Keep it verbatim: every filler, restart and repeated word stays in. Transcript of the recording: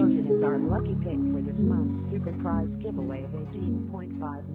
Ocean is our lucky pick for this month's super prize giveaway of eighteen point five